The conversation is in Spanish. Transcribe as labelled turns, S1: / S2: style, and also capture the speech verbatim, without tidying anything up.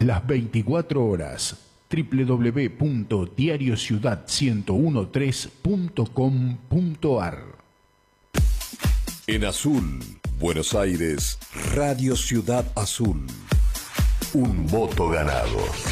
S1: las veinticuatro horas. doble u doble u doble u punto diario ciudad ciento trece punto com punto ar.
S2: En azul, Buenos Aires, Radio Ciudad Azul. Un voto ganado.